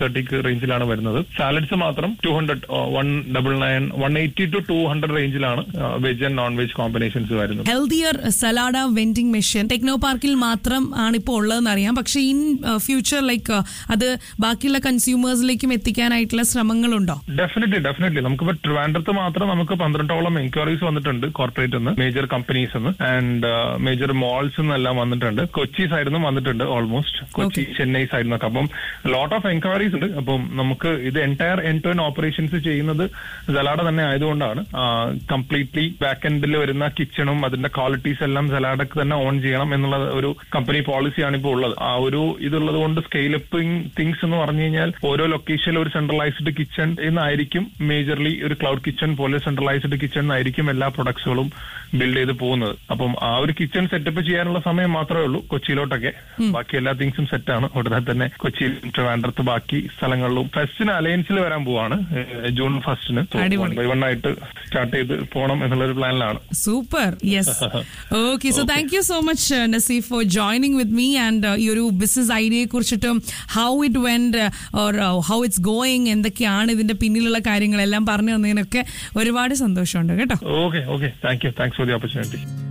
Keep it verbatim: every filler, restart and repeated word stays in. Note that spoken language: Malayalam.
തേർട്ടിക്ക് റേഞ്ചിലാണ് വരുന്നത്. സാലഡ്സ് മാത്രം two hundred one double nine one eighty to two hundred റേഞ്ചിലാണ് veg and non veg combinations വരുന്നത്. ഹെൽത്തിയർ സലാഡ വെൻഡിംഗ് മെഷീൻ ടെക്നോ പാർക്കിൽ മാത്രം ആണ് ഇപ്പോൾ ഉള്ളതെന്ന് അറിയാം. പക്ഷെ ഇൻ ഫ്യൂച്ചർ ലൈക്ക് അത് ബാക്കിയുള്ള കൺസ്യൂമേഴ്സിലേക്കും എത്തിക്കാനായിട്ടുള്ള ശ്രമങ്ങളുണ്ടോ? ഡെഫിനറ്റ്ലി ഡെഫിനറ്റ്ലി നമുക്കിപ്പോ ട്രിവാൻഡ്രത്ത് മാത്രം നമുക്ക് പന്ത്രണ്ടോളം എൻക്വയറീസ് വന്നിട്ടുണ്ട് കോർപ്പറേറ്റ് നിന്ന്, മേജർ കമ്പനീസ് നിന്ന് ആൻഡ് മേജർ മോൾസ് എന്നെല്ലാം വന്നിട്ടുണ്ട്. കൊച്ചി സൈഡിൽ നിന്നും വന്നിട്ടുണ്ട് ഓൾമോസ്റ്റ്, കൊച്ചി ചെന്നൈ സൈഡിൽ നിന്നൊക്കെ. അപ്പം ലോട്ട് ഓഫ് എൻക്വയറീസ് ഉണ്ട്. അപ്പം നമുക്ക് ഇത് entire end to end operations ചെയ്യുന്നത് സലാഡ തന്നെ ആയതുകൊണ്ടാണ് കംപ്ലീറ്റ്ലി ബാക്ക് എൻഡിൽ വരുന്ന കിച്ചണും അതിന്റെ ക്വാളിറ്റീസ് എല്ലാം സലാഡക്ക് തന്നെ ഓൺ ചെയ്യണം എന്നുള്ള ഒരു കമ്പനി പോളിസിയാണ് ഇപ്പോൾ ഉള്ളത്. ആ ഒരു ഇതുള്ളത് കൊണ്ട് സ്കെയിലപ്പിംഗ് തിങ്സ് എന്ന് പറഞ്ഞു കഴിഞ്ഞാൽ ഓരോ ലൊക്കേഷനിൽ ഒരു സെൻട്രലൈസ്ഡ് കിച്ചൺ എന്നായിരിക്കും, മേജർലി ഒരു ക്ലൗഡ് കിച്ചൺ പോലെ സെൻട്രലൈസ്ഡ് കിച്ചൺ എന്നായിരിക്കും എല്ലാ പ്രൊഡക്ട്സുകളും ബിൽഡ് ചെയ്ത് പോകുന്നത്. അപ്പം ആ ഒരു കിച്ചൺ സെറ്റപ്പ് ചെയ്യാനുള്ള സമയം മാത്രമേ ഉള്ളൂ കൊച്ചിയിലോട്ടൊക്കെ. ബാക്കി എല്ലാ തിങ്സും സെറ്റാണ്. ഉടനെ തന്നെ കൊച്ചിയിൽ, ട്രിവാൻഡ്രത്ത്, ബാക്കി സ്ഥലങ്ങളിലും ഫെസ്റ്റിന് അലയൻസിൽ വരാൻ പോവാണ് ജൂൺ ഫസ്റ്റിന്. വൺ ബൈ വൺ ആയിട്ട് സ്റ്റാർട്ട് ചെയ്ത് പോകണം എന്നുള്ളൊരു പ്ലാനിലാണ്. Super. Yes. Okay, so thank you so much Naseef for joining with me and ഈ ഒരു ബിസിനസ് ഐഡിയയെ കുറിച്ചിട്ടും how it went or how it's going, എന്തൊക്കെയാണ് ഇതിന്റെ പിന്നിലുള്ള കാര്യങ്ങളെല്ലാം പറഞ്ഞു തന്നതിനൊക്കെ ഒരുപാട് സന്തോഷമുണ്ട് കേട്ടോ. Okay okay thank you thanks for the opportunity.